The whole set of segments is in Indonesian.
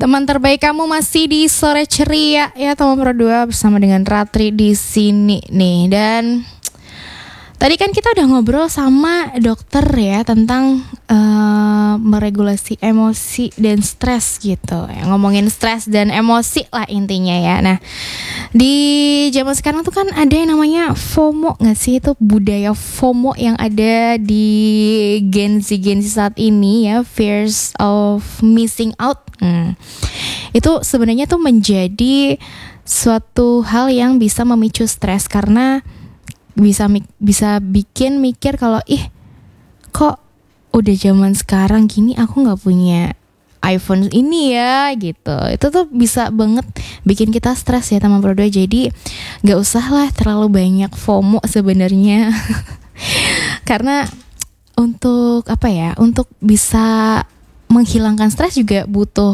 Teman terbaik kamu masih di Sore Ceria ya, teman berdua bersama dengan Ratri di sini nih. Dan tadi kan kita udah ngobrol sama dokter ya tentang meregulasi emosi dan stres gitu. Ya, ngomongin stres dan emosi lah intinya ya. Nah, di zaman sekarang tuh kan ada yang namanya FOMO nggak sih? Itu budaya FOMO yang ada di Gen Z saat ini ya, fears of missing out. Itu sebenarnya tuh menjadi suatu hal yang bisa memicu stres karena bisa bikin mikir kalau kok udah zaman sekarang gini aku nggak punya iPhone ini ya gitu. Itu tuh bisa banget bikin kita stres ya teman berdua. Jadi nggak usah lah terlalu banyak FOMO sebenarnya karena untuk untuk bisa menghilangkan stres juga butuh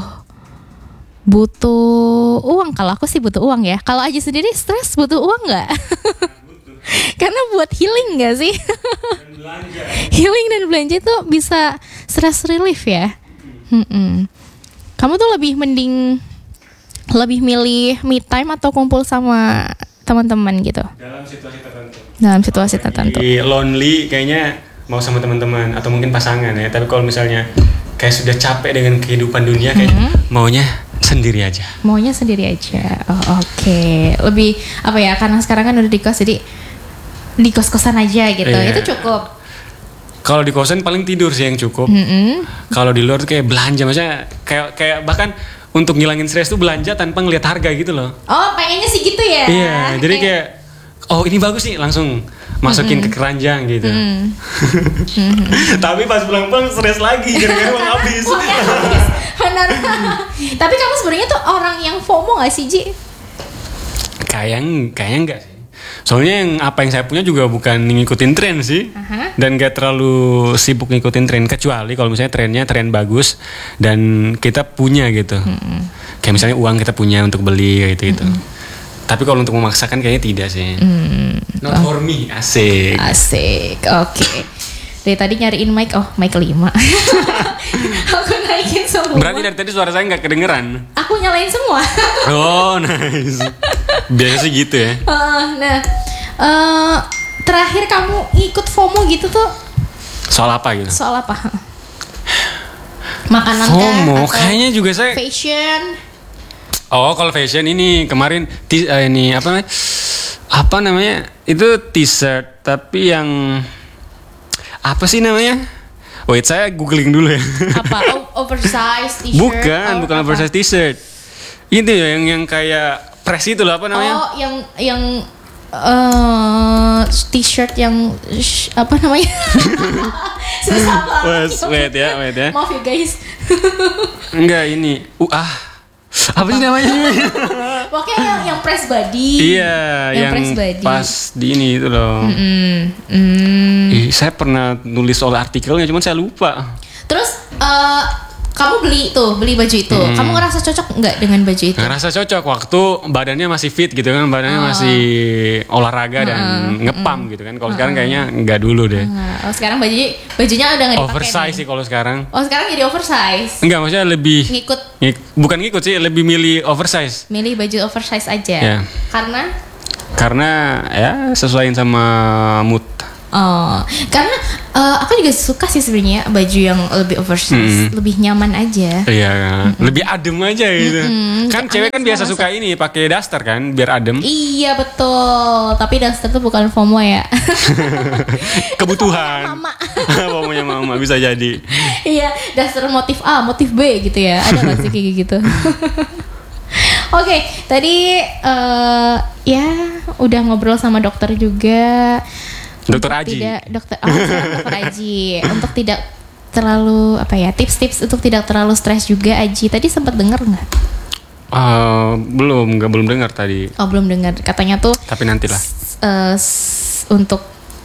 uang. Kalau aku sih butuh uang ya. Kalau Aji sendiri stres butuh uang nggak? Karena buat healing nggak sih? Healing dan belanja itu bisa stress relief ya. Kamu tuh lebih milih me time atau kumpul sama teman-teman gitu? Dalam situasi tertentu. Di lonely kayaknya mau sama teman-teman atau mungkin pasangan ya. Tapi kalau misalnya kayak sudah capek dengan kehidupan dunia, kayak maunya sendiri aja. Oh, oke. Lebih karena sekarang kan udah di kos, jadi di kos-kosan aja gitu. Itu cukup. Kalau di kosan paling tidur sih yang cukup. Kalau di luar tuh kayak belanja, maksudnya kayak bahkan untuk ngilangin stres tuh belanja tanpa ngeliat harga gitu loh. Oh, pengennya sih gitu ya. Iya, jadi kayak ini bagus nih, langsung masukin ke keranjang gitu. Tapi pas pulang-pulang stres lagi gara-gara uang habis. Benar. Tapi kamu sebenarnya tuh orang yang FOMO nggak sih, Ji? Kayaknya enggak sih. Soalnya apa yang saya punya juga bukan ngikutin tren sih. Dan gak terlalu sibuk ngikutin tren, kecuali kalau misalnya trennya tren bagus dan kita punya gitu. Kayak misalnya uang kita punya untuk beli gitu. Tapi kalau untuk memaksakan kayaknya tidak sih. Not for me. Asik. Oke. Dari tadi nyariin mic 5. Aku naikin semua. Berarti dari tadi suara saya gak kedengeran. Aku nyalain semua. Oh, nice. Biasa sih gitu ya. Terakhir kamu ikut FOMO gitu tuh soal apa gitu? Makanan FOMO kayaknya juga saya fashion. Oh, kalau fashion ini kemarin ini apa namanya? Itu t-shirt tapi yang apa sih namanya? Wait, saya googling dulu ya. Apa? Oversize t-shirt? Bukan oversize t-shirt. Itu ya yang kayak press itu loh, apa namanya? Oh, yang t-shirt yang apa namanya? Susah banget. Wait ya. Maaf ya guys. Enggak ini. Apa sih namanya? Pokoknya yang press body. Iya, yang press body. Pas di ini itu loh. Saya pernah nulis soal artikelnya, cuman saya lupa. Terus kamu beli baju itu. Kamu ngerasa cocok nggak dengan baju itu? Ngerasa cocok waktu badannya masih fit gitu kan, badannya masih olahraga dan ngepam gitu kan. Kalau sekarang kayaknya nggak dulu deh. Sekarang bajunya udah nggak dipakai. Oversize sih kalau sekarang. Oh, sekarang jadi oversize. Enggak, maksudnya lebih bukan ngikut sih, lebih milih oversize. Milih baju oversize aja. Yeah. Karena ya sesuaiin sama mood. Oh, karena aku juga suka sih sebenarnya baju yang lebih oversize, lebih nyaman aja. Iya, lebih adem aja gitu. Kan cewek kan biasa suka ini pakai daster kan, biar adem. Iya betul, tapi daster tuh bukan FOMO ya. Kebutuhan. FOMO-nya mama bisa jadi. Iya, daster motif A, motif B gitu ya. Ada nggak sih kayak gitu? Oke, tadi ya udah ngobrol sama dokter juga. Dokter Aji. Dokter Aji. Untuk tidak terlalu tips-tips untuk tidak terlalu stres juga, Aji. Tadi sempat dengar nggak? Belum dengar tadi. Oh, belum dengar. Katanya tuh. Tapi nantilah. Untuk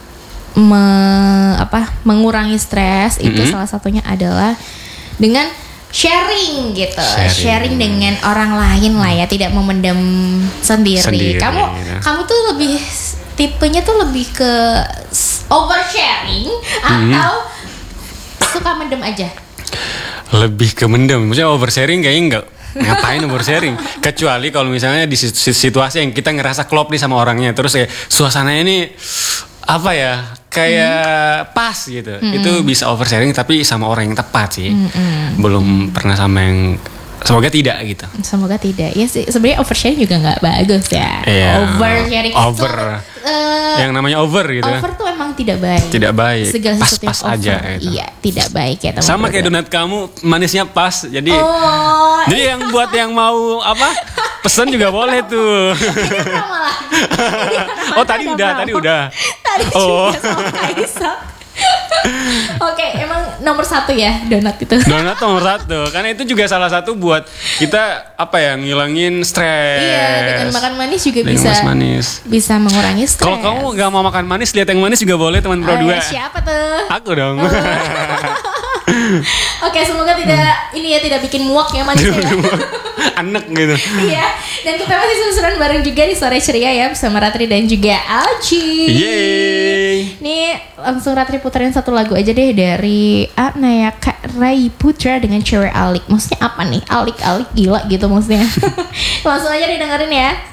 mengurangi stres itu salah satunya adalah dengan sharing gitu. Sharing dengan orang lain lah ya, tidak memendam sendiri. Kamu tuh lebih tipenya tuh lebih ke oversharing atau suka mendem aja? Lebih ke mendem. Maksudnya oversharing kayaknya Ngapain oversharing? Kecuali kalau misalnya di situasi yang kita ngerasa klop nih sama orangnya, terus kayak suasananya ini apa ya, kayak pas gitu. Itu bisa oversharing tapi sama orang yang tepat sih. Belum pernah sama yang, semoga tidak gitu. Semoga tidak. Ya sih, sebenarnya oversharing juga nggak bagus ya. Oversharing over. Yang namanya over gitu. Over tuh emang tidak baik. Tidak baik. Segala sesuatu Pas-pas yang over, aja gitu. Iya, tidak baik ya teman-teman. Sama kayak donat kamu, manisnya pas. Jadi yang buat yang mau apa? Pesen juga boleh tuh. Tadi udah. Tadi juga sama Kaisa. Oke, emang nomor 1 ya donat itu. Donat nomor 1, karena itu juga salah satu buat kita ngilangin stres. Iya, dengan makan manis juga manis. bisa mengurangi stres. Kalau kamu nggak mau makan manis, lihat yang manis juga boleh teman Pro 2. Siapa tuh? Aku dong. Oke, semoga tidak bikin muak ya manisnya. Anek gitu. Iya, dan kita masih seru-seruan bareng juga di Sore Ceria ya bersama Ratri dan juga Alci. Yeay. Nih langsung Ratri puterin satu lagu aja deh dari Naya Kak Rai Putra dengan Cewek Alik. Maksudnya apa nih? Alik-alik gila gitu maksudnya. Langsung aja didengerin ya.